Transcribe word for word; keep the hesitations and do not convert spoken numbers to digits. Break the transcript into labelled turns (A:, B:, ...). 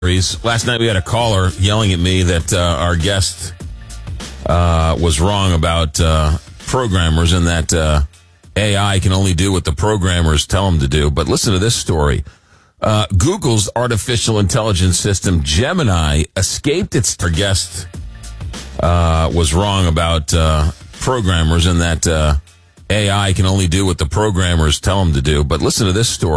A: Last night we had a caller yelling at me that uh, our guest uh, was wrong about uh, programmers and that uh, A I can only do what the programmers tell them to do. But listen to this story. Uh, Google's artificial intelligence system, Gemini, escaped its our guest uh, was wrong about uh, programmers and that uh, A I can only do what the programmers tell them to do. But listen to this story.